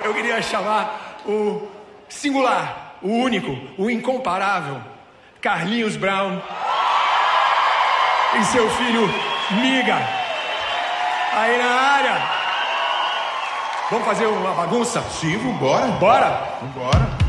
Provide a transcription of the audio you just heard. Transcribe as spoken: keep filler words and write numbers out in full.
Eu queria chamar o singular, o único, o incomparável Carlinhos Brown e seu filho Miga. Aí na área. Vamos fazer uma bagunça? Sim, vambora. Bora? Vambora.